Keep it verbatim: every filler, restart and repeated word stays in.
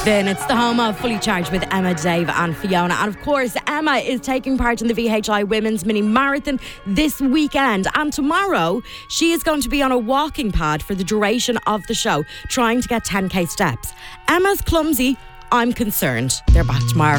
Then it's the home of Fully Charged with Emma, Dave and Fiona. And of course, Emma is taking part in the V H I Women's Mini Marathon this weekend. And tomorrow, she is going to be on a walking pad for the duration of the show, trying to get ten k steps. Emma's clumsy. I'm concerned. They're back tomorrow.